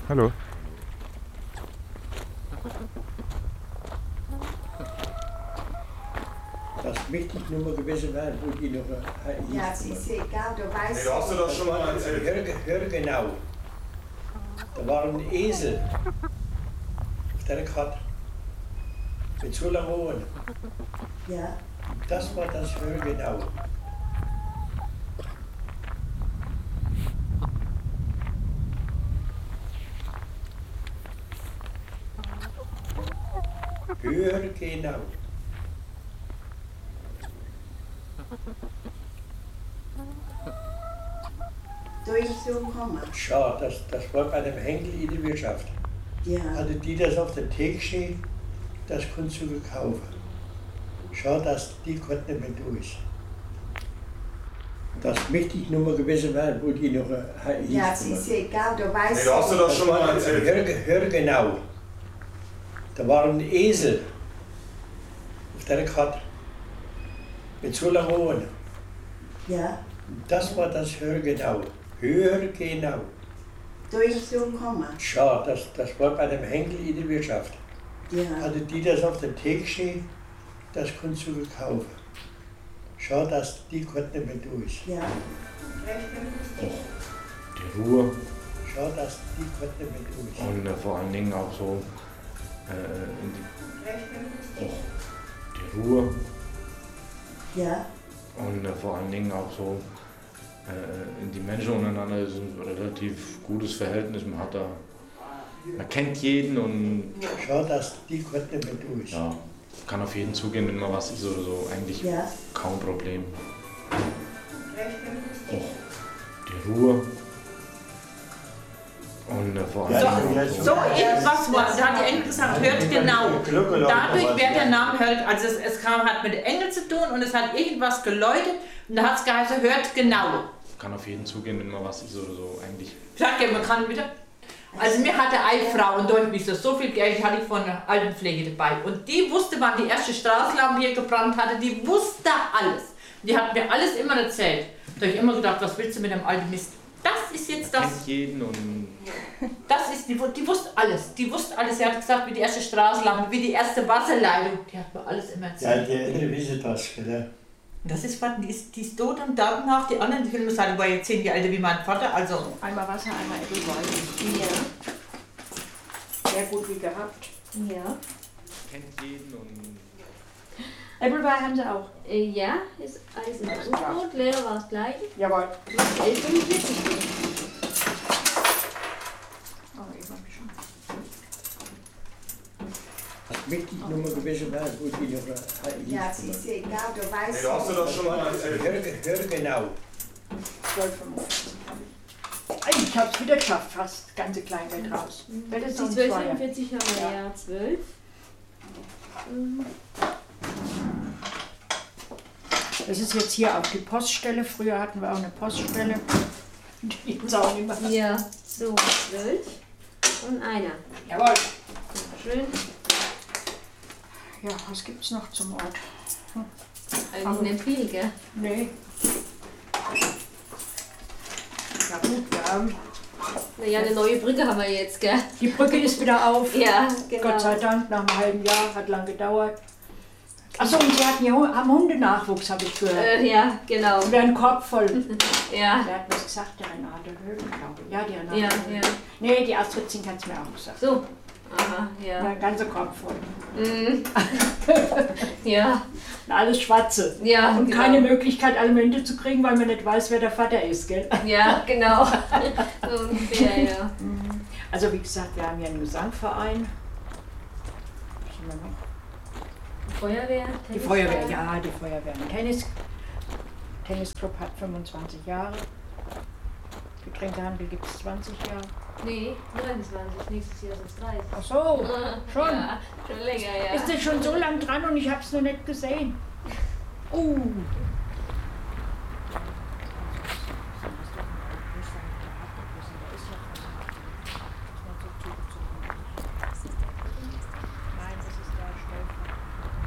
Hallo. Das wichtig nur mal gewesen wäre, wo die noch Ja, es ist egal, du weißt. Nee, du hast du das schon mal erzählt. Hör genau. Da war ein Esel auf der Karte. Mit so langen Ohren. Ja. Das war das Hör genau. Hör genau. Durchsuchen. Schau, das war bei dem Henkel in der Wirtschaft. Ja. Hatte die das auf der Theke stehen, das konntest du kaufen. Schau, dass die konnten nicht mehr durch. Das wichtig nur mal gewesen wäre, wo die noch Ja, es ist egal, du weißt. Nee, du hast du das schon mal erzählt. Hör genau. Da war ein Esel auf der Karte. Mit so langen Ohren. Ja. Das war das Hör genau. Hör genau. Durchsuchen. Schau, das war bei dem Henkel in der Wirtschaft. Ja. Hatte die das auf der Theke stehen, das konntest du kaufen. Schau, dass die konnten nicht mehr durch. Ja. Die Ruhe Schau, dass die konnten nicht mehr durch. und vor allen Dingen auch so die Ruhe Ja. und vor allen Dingen auch so die Menschen untereinander sind ein relativ gutes Verhältnis. Man kennt jeden und Schau, dass die konnten nicht mehr durch. ja, kann auf jeden zugehen, wenn mal was ist oder so. Eigentlich Ja. kaum Problem. Die Ruhe und vor allen Dingen So etwas war, da hat die Engel gesagt, hört genau. Dadurch, wer der Name hört, also es hat mit Engel zu tun und es hat irgendwas geläutet und da hat es geheißen, hört genau. kann auf jeden zugehen, wenn mal was ist oder so. Eigentlich Sag ja, man kann wieder. Also mir hatte eine Frau und durch mich so viel Geld hatte ich von der Altenpflege dabei und die wusste, wann die erste Straßenlampe hier gebrannt hatte, die wusste alles. Die hat mir alles immer erzählt. Da habe ich immer gedacht, was willst du mit dem alten Mist? Das ist jetzt das. kennt jeden und Das ist, die wusste alles. Die wusste alles. Sie hat gesagt, wie die erste Straßenlampe, wie die erste Wasserleitung. Die hat mir alles immer Ja, erzählt. die Ältere wissen das, gell? Das ist was, die ist tot und danach die anderen, die Filme sagen, war jetzt 10 Jahre älter wie mein Vater. Also Einmal Wasser, einmal Edelwein. Ja, Sehr gut wie gehabt. ja. kennt jeden und Edelwein haben sie auch. Ja, ist alles in Brot, Lehrer war das gleiche. Jawohl. 11,45 Stunden. Oh, ich mach mich schon. Das wichtig nur mal gewesen wäre, wo die noch Ja, es ist egal, du Nee, weißt. du hast du das schon mal erzählt. Hör genau. 12,45. Ich hab's wieder geschafft, fast das ganze Kleingeld raus. Das ist Die noch ein Zweier. 12,45 haben wir ja 12. Das ist jetzt hier auch die Poststelle. Früher hatten wir auch eine Poststelle. Die ist auch nicht mehr. Ja, so 12 und einer. Jawohl. Schön. Ja, was gibt's noch zum Ort? Eigentlich nicht viel, gell? Nee. Ja gut, wir haben. Naja, eine neue Brücke haben wir jetzt, gell? Die Brücke ist wieder auf. Ja, genau. Gott sei Dank, nach einem halben Jahr, hat lang gedauert. Achso, und sie hatten ja, haben Hundenachwuchs, habe ich gehört. Ja, genau. Und einen Korb voll. Ja, Wer hat das gesagt? Der Renate Höhlen, glaube ich. Ja, die Renate ja, Höhlen. ja. Nee, die Astrid Zink hat es mir auch gesagt. So. Aha, Ja, ja. ein ganzer Korb voll. Mhm. Ja, Und alles Schwarze. ja. Und genau. keine Möglichkeit, Alimente zu kriegen, weil man nicht weiß, wer der Vater ist, gell? Ja, genau. So ungefähr, ja. Also wie gesagt, wir haben hier einen Gesangverein. Was haben wir noch? Feuerwehr? Die Feuerwehr, ja, die Feuerwehr. Ein Tennisclub hat 25 Jahre. Getränkehandel gibt es 20 Jahre. Nee, 29. Nächstes Jahr sind es 30. Ach so, schon. Ja, schon länger, ja. Ist das schon so lang dran und ich habe es noch nicht gesehen?